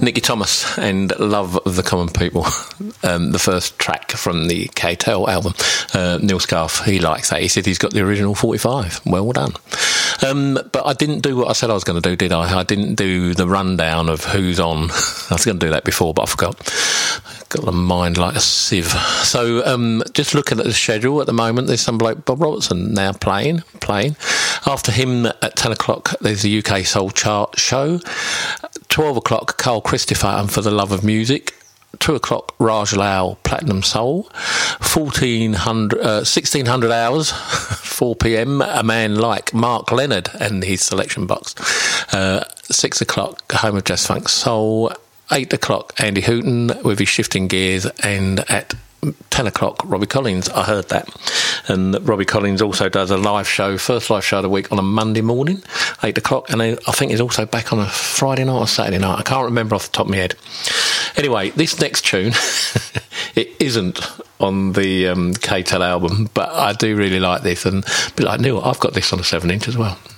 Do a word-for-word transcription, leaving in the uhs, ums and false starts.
Nicky Thomas and Love of the Common People, um, the first track from the K-Tel album. Uh, Neil Scarf, he likes that. He said he's got the original forty-five. Well done. Um, but I didn't do what I said I was going to do, did I? I didn't do the rundown of who's on. I was going to do that before, but I forgot. Got the mind like a sieve. So um, just looking at the schedule at the moment, there's some bloke, Bob Robertson, now playing. playing. After him at ten o'clock, there's the U K Soul Chart show. twelve o'clock, Carl Christopher and For the Love of Music. two o'clock, Raj Lal, Platinum Soul. fourteen hundred, uh, sixteen hundred hours, four p.m, a man like Mark Leonard and his selection box. Uh, six o'clock, Home of Jazz Funk Soul. eight o'clock, Andy Hooton with his Shifting Gears, and at ten o'clock, Robbie Collins. I heard that. And Robbie Collins also does a live show, first live show of the week, on a Monday morning, eight o'clock, and I think he's also back on a Friday night or Saturday night. I can't remember off the top of my head. Anyway, this next tune, it isn't on the um, K-Tel album, but I do really like this, and be like, Neil, I've got this on a seven inch as well.